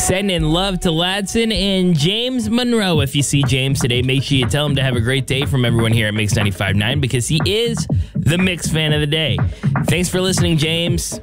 Sending love to Ladson and James Monroe. If you see James today, make sure you tell him to have a great day from everyone here at Mix 95.9 because he is the Mix fan of the day. Thanks for listening, James.